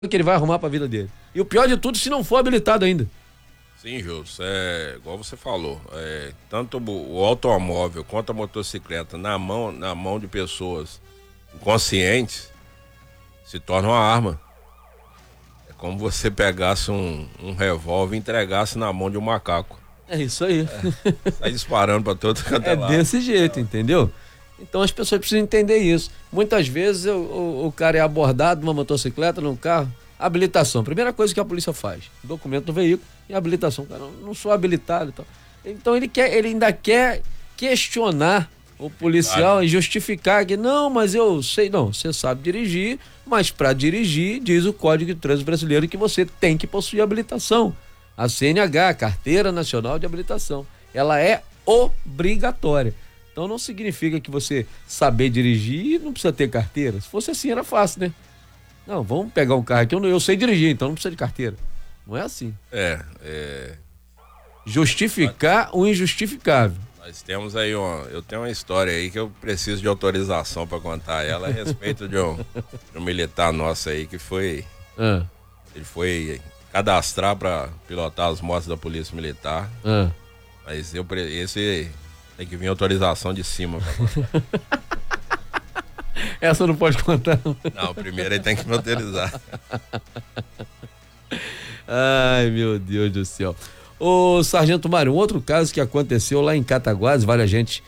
que ele vai arrumar pra vida dele. E o pior de tudo, se não for habilitado ainda. Sim, Júlio, igual você falou, tanto o automóvel quanto a motocicleta na mão de pessoas inconscientes se torna uma arma. É como você pegasse um revólver e entregasse na mão de um macaco. É isso aí. Sai disparando pra todo canto. É desse jeito, entendeu? Então as pessoas precisam entender isso. Muitas vezes o cara é abordado numa motocicleta, num carro, habilitação. Primeira coisa que a polícia faz, documento do veículo e habilitação. Cara, não sou habilitado e tal. Então ele ainda quer questionar o policial e justificar que não, mas eu sei, não, você sabe dirigir, mas para dirigir diz o Código de Trânsito Brasileiro que você tem que possuir habilitação. A CNH, Carteira Nacional de Habilitação, ela é obrigatória. Então não significa que você saber dirigir não precisa ter carteira. Se fosse assim era fácil, né? Não, vamos pegar um carro aqui, eu sei dirigir, então não precisa de carteira. Não é assim. Justificar o injustificável. Nós temos aí eu tenho uma história aí que eu preciso de autorização para contar ela a respeito de um militar nosso aí que foi ele foi cadastrar para pilotar as motos da Polícia Militar. Mas esse tem que vir autorização de cima pra contar. Essa não pode contar. Não, primeiro ele tem que me autorizar. Ai, meu Deus do céu. Ô, Sargento Mário, um outro caso que aconteceu lá em Cataguases, vale a gente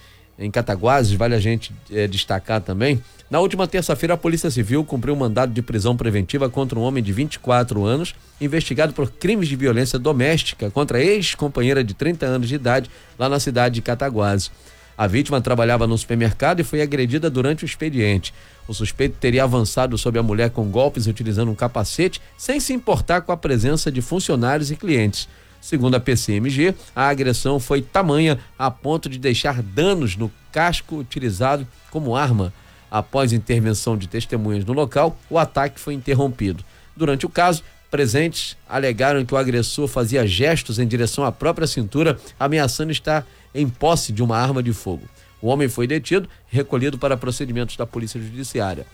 destacar também. Na última terça-feira, a Polícia Civil cumpriu um mandado de prisão preventiva contra um homem de 24 anos, investigado por crimes de violência doméstica contra a ex-companheira de 30 anos de idade, lá na cidade de Cataguases. A vítima trabalhava no supermercado e foi agredida durante o expediente. O suspeito teria avançado sobre a mulher com golpes utilizando um capacete, sem se importar com a presença de funcionários e clientes. Segundo a PCMG, a agressão foi tamanha a ponto de deixar danos no casco utilizado como arma. Após intervenção de testemunhas no local, o ataque foi interrompido. Durante o caso, presentes alegaram que o agressor fazia gestos em direção à própria cintura, ameaçando estar em posse de uma arma de fogo. O homem foi detido, recolhido para procedimentos da Polícia Judiciária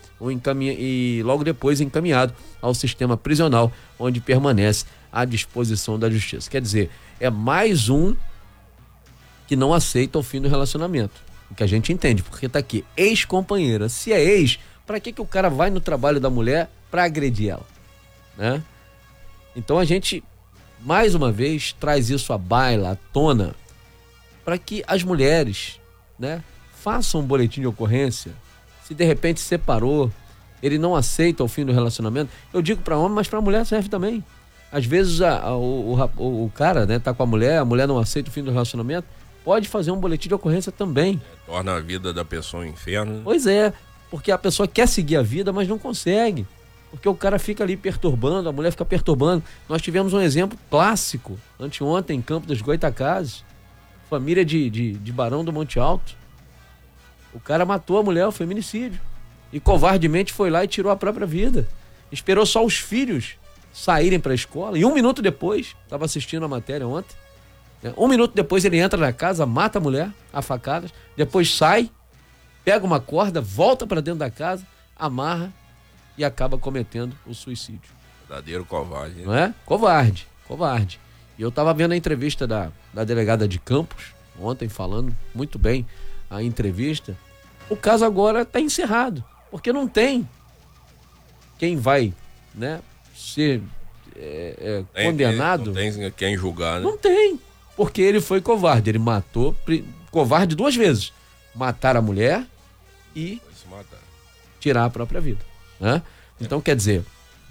e logo depois encaminhado ao sistema prisional, onde permanece à disposição da Justiça. Quer dizer, é mais um que não aceita o fim do relacionamento. O que a gente entende, porque tá aqui, ex-companheira. Se é ex, para que o cara vai no trabalho da mulher para agredir ela, né? Então a gente, mais uma vez, traz isso à baila, à tona, para que as mulheres, né, façam um boletim de ocorrência. Se de repente separou, ele não aceita o fim do relacionamento, eu digo para homem, mas para mulher serve também. Às vezes o cara, né, tá com a mulher não aceita o fim do relacionamento, pode fazer um boletim de ocorrência também. Torna a vida da pessoa um inferno. Pois é, porque a pessoa quer seguir a vida, mas não consegue. Porque o cara fica ali perturbando, a mulher fica perturbando. Nós tivemos um exemplo clássico anteontem em Campo dos Goytacazes, família de Barão do Monte Alto. O cara matou a mulher, o feminicídio, e covardemente foi lá e tirou a própria vida. Esperou só os filhos saírem para a escola e 1 minuto depois, estava assistindo a matéria ontem, né? 1 minuto depois ele entra na casa, mata a mulher a facadas, depois sai, pega uma corda, volta para dentro da casa, amarra e acaba cometendo o suicídio. Verdadeiro covarde. Não é? Covarde. E eu estava vendo a entrevista da delegada de Campos ontem, falando muito bem a entrevista. O caso agora está encerrado, porque não tem quem vai, né, ser condenado. Não tem quem julgar, né? Não tem, porque ele foi covarde. Ele matou, covarde 2 vezes. Matar a mulher e tirar a própria vida, né? Então, quer dizer,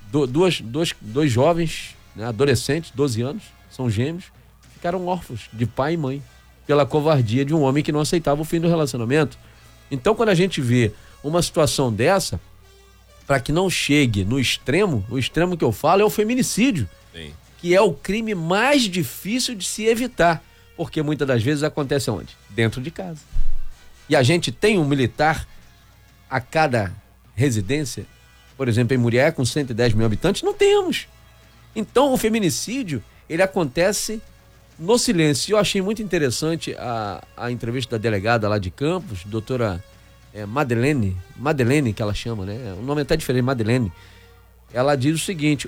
dois jovens, né, adolescentes, 12 anos, são gêmeos, ficaram órfãos de pai e mãe pela covardia de um homem que não aceitava o fim do relacionamento. Então, quando a gente vê uma situação dessa, para que não chegue no extremo, o extremo que eu falo é o feminicídio. Sim. Que é o crime mais difícil de se evitar, porque muitas das vezes acontece onde? Dentro de casa. E a gente tem um militar a cada residência, por exemplo, em Murié, com 110 mil habitantes, não temos. Então, o feminicídio, ele acontece no silêncio. Eu achei muito interessante a entrevista da delegada lá de Campos, doutora Madeleine, que ela chama, né? O nome é até diferente, Madeleine. ela diz o seguinte: